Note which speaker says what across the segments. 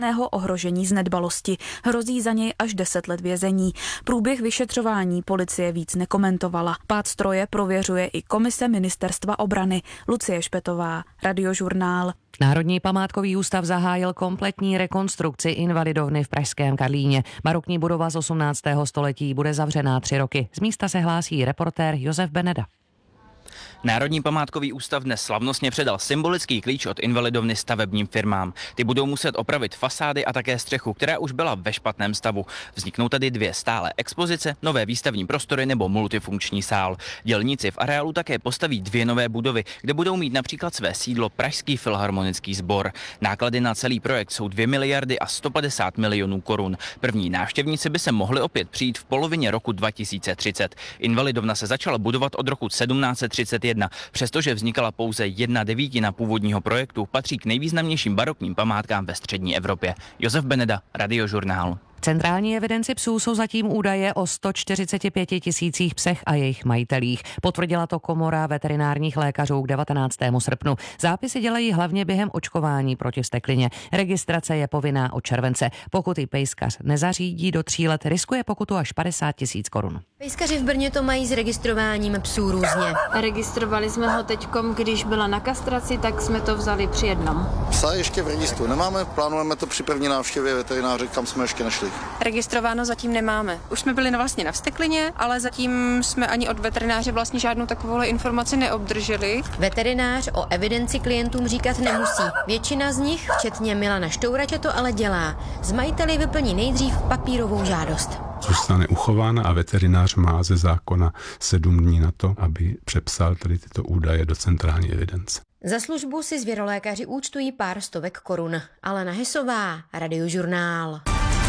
Speaker 1: ohrožení z nedbalosti. Hrozí za něj až 10 let vězení. Průběh vyšetřování policie víc nekomentovala. Pád stroje prověřuje i komise Ministerstva obrany. Lucie Špetová, Radiožurnál.
Speaker 2: Národní památkový ústav zahájil kompletní rekonstrukci Invalidovny v pražském Karlíně. Barokní budova z 18. století bude zavřená 3 roky. Z místa se hlásí reportér Josef Beneda.
Speaker 3: Národní památkový ústav dnes slavnostně předal symbolický klíč od Invalidovny stavebním firmám. Ty budou muset opravit fasády a také střechu, která už byla ve špatném stavu. Vzniknou tady 2 stálé expozice, nové výstavní prostory nebo multifunkční sál. Dělníci v areálu také postaví 2 nové budovy, kde budou mít například své sídlo Pražský filharmonický sbor. Náklady na celý projekt jsou 2 miliardy a 150 milionů korun. První návštěvníci by se mohli opět přijít v polovině roku 2030. Invalidovna se začala budovat od roku 1731. Přestože vznikala pouze 1/9 původního projektu, patří k nejvýznamnějším barokním památkám ve střední Evropě. Josef Beneda, Radiožurnál.
Speaker 2: V centrální evidenci psů jsou zatím údaje o 145 000 psech a jejich majitelích. Potvrdila to komora veterinárních lékařů k 19. srpnu. Zápisy dělají hlavně během očkování proti vzteklině. Registrace je povinná od července. Pokud ji pejskař nezařídí do 3 let, riskuje pokutu až 50 000 korun.
Speaker 4: Pejskaři v Brně to mají s registrováním psů různě.
Speaker 5: Registrovali jsme ho teďkom, když byla na kastraci, tak jsme to vzali při jednom.
Speaker 6: Psa ještě v registru nemáme, plánujeme to při první návštěvě veterináře, kam jsme ještě nešli.
Speaker 7: Registrováno zatím nemáme. Už jsme byli vlastně na vzteklině, ale zatím jsme ani od veterináře vlastně žádnou takovou informaci neobdrželi.
Speaker 4: Veterinář o evidenci klientům říkat nemusí. Většina z nich, včetně Milana Štourače, to ale dělá. S majiteli vyplní nejdřív papírovou žádost.
Speaker 8: Zůstane uchována a veterinář má ze zákona 7 dní na to, aby přepsal tady tyto údaje do centrální evidence.
Speaker 4: Za službu si zvěrolékaři účtují pár stovek korun. Alena Hesová, Radiožurnál.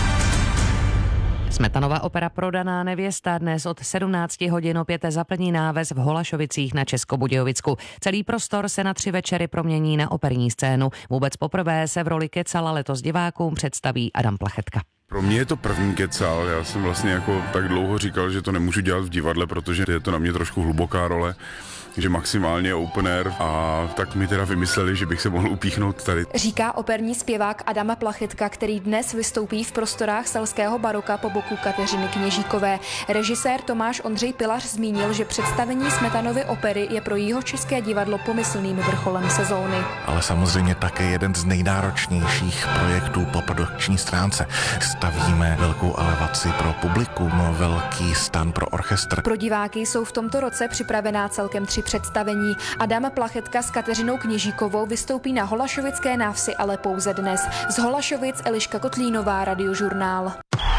Speaker 2: Smetanova opera Prodaná nevěsta dnes od 17 hodin opět zaplní náves v Holašovicích na Českobudějovicku. Celý prostor se na 3 večery promění na operní scénu. Vůbec poprvé se v roli Kecala letos divákům představí Adam Plachetka.
Speaker 9: Pro mě je to první Kecal, já jsem vlastně jako tak dlouho říkal, že to nemůžu dělat v divadle, protože je to na mě trošku hluboká role, že maximálně open air, a tak mi teda vymysleli, že bych se mohl upíchnout tady.
Speaker 10: Říká operní zpěvák Adam Plachetka, který dnes vystoupí v prostorách selského baroka po boku Kateřiny Kněžíkové. Režisér Tomáš Ondřej Pilař zmínil, že představení Smetanovy opery je pro Jihočeské divadlo pomyslným vrcholem sezóny.
Speaker 11: Ale samozřejmě také jeden z nejnáročnějších projektů po produkční stránce. Stavíme velkou elevaci pro publikum, velký stan pro orchestr.
Speaker 10: Pro diváky jsou v tomto roce připravená celkem 3 představení. Adam Plachetka s Kateřinou Kněžíkovou vystoupí na Holašovické návsi, ale pouze dnes. Z Holašovic Eliška Kotlínová, Radiožurnál.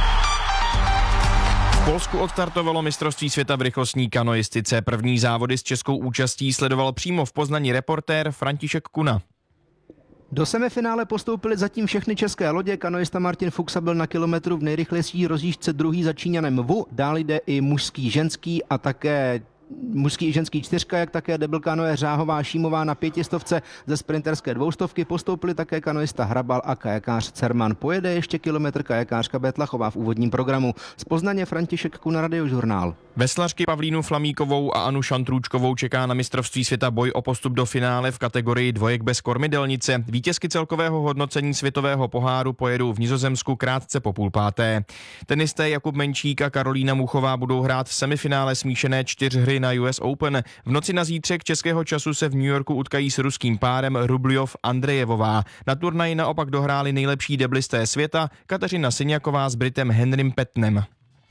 Speaker 12: V Polsku odstartovalo mistrovství světa v rychlostní kanoistice. První závody s českou účastí sledoval přímo v Poznani reportér František Kuna.
Speaker 13: Do semifinále postoupily zatím všechny české lodě. Kanoista Martin Fuxa byl na kilometru v nejrychlejší rozjížďce druhý za Číňanem Wu. Dál jde i mužský, ženský a také mužský i ženský 4, jak také debl kanoe Řáhová Šímová na 500 ze sprinterské 200. Postoupili také kanoista Hrabal a kajakář Cerman. Pojede ještě kilometr kajakářka Betlachová v úvodním programu. Z Poznaně František Kuna, Radiožurnál.
Speaker 12: Veslařky Pavlínu Flamíkovou a Anu Šantrůčkovou čeká na mistrovství světa boj o postup do finále v kategorii dvojek bez kormidelnice. Vítězky celkového hodnocení světového poháru pojedou v Nizozemsku krátce po 4:30. Tenisté Jakub Menčík a Karolína Muchová budou hrát v semifinále smíšené 4 na US Open. V noci na zítřek českého času se v New Yorku utkají s ruským párem Rubljov-Andrejevová. Na turnaji naopak dohráli nejlepší deblisté světa Kateřina Syňaková s Britem Henrym Petnem.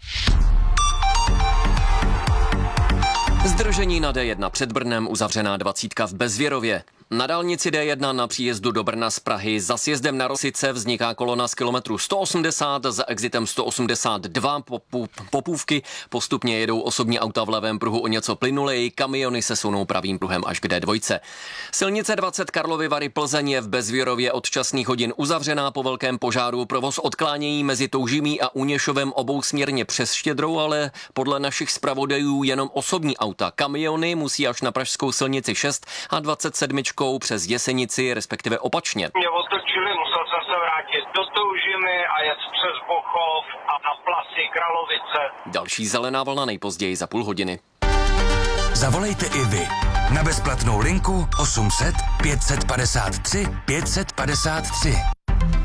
Speaker 14: Zdržení na D1 před Brnem, uzavřená 20 v Bezvěrově. Na dálnici D1 na příjezdu do Brna z Prahy za sjezdem na Rosice vzniká kolona z kilometru 180, za exitem 182 Popůvky. Postupně jedou osobní auta v levém pruhu o něco plynuleji, kamiony se sunou pravým pruhem až k D2. Silnice 20 Karlovy Vary Plzeň je v Bezvěrově od časných hodin uzavřená po velkém požáru. Provoz odklánějí mezi Toužimí a Uněšovem obousměrně přes Štědrou, ale podle našich zpravodajů jenom osobní auta. Kamiony musí až na pražskou silnici 6 a 27 přes Jesenici, respektive opačně.
Speaker 15: Mě otočili, musel jsem se vrátit do Toužimy a jet přes Bochov a na Plasy Kralovice.
Speaker 14: Další zelená vlna nejpozději za půl hodiny.
Speaker 16: Zavolejte i vy na bezplatnou linku 800 553 553.